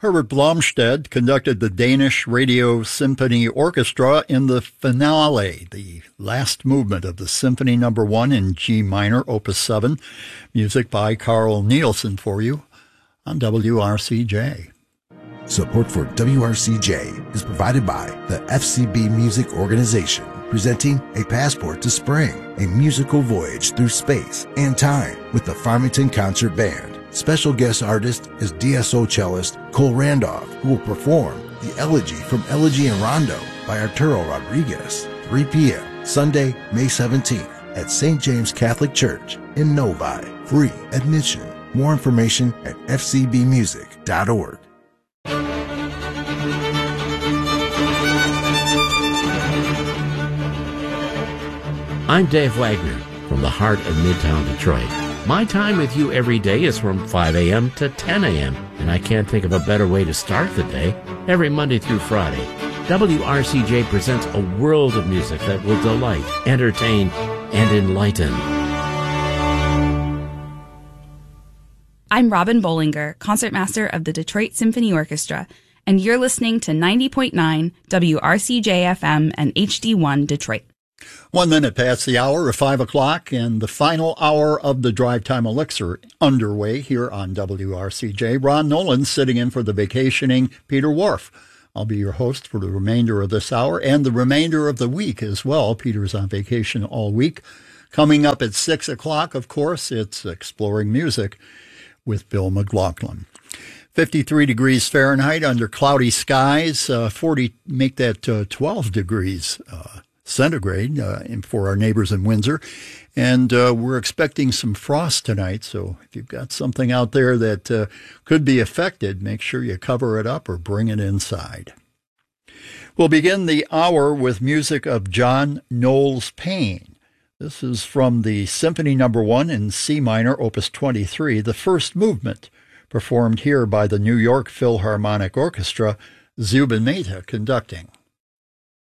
Herbert Blomstedt conducted the Danish Radio Symphony Orchestra in the finale, the last movement of the Symphony No. 1 in G minor, Opus 7. Music by Carl Nielsen for you on WRCJ. Support for WRCJ is provided by the FCB Music Organization, presenting A Passport to Spring, a musical voyage through space and time with the Farmington Concert Band. Special guest artist is DSO cellist Cole Randolph, who will perform the Elegy from Elegy and Rondo by Arturo Rodriguez, 3 p.m. Sunday, May 17th at St. James Catholic Church in Novi. Free admission. More information at fcbmusic.org. I'm Dave Wagner from the heart of Midtown Detroit. My time with you every day is from 5 a.m. to 10 a.m., and I can't think of a better way to start the day. Every Monday through Friday, WRCJ presents a world of music that will delight, entertain, and enlighten. I'm Robin Bollinger, concertmaster of the Detroit Symphony Orchestra, and you're listening to 90.9 WRCJ-FM and HD1 Detroit. 1 minute past the hour of 5 o'clock, and the final hour of the Drive Time Elixir underway here on WRCJ. Ron Nolan sitting in for the vacationing Peter Wharf. I'll be your host for the remainder of this hour and the remainder of the week as well. Peter's on vacation all week. Coming up at 6 o'clock, of course, it's Exploring Music with Bill McLaughlin. 53 degrees Fahrenheit under cloudy skies, 40, make that 12 degrees centigrade for our neighbors in Windsor. And we're expecting some frost tonight, so if you've got something out there that could be affected, make sure you cover it up or bring it inside. We'll begin the hour with music of John Knowles Paine. This is from the Symphony No. 1 in C minor, Opus 23, the first movement, performed here by the New York Philharmonic Orchestra, Zubin Mehta conducting.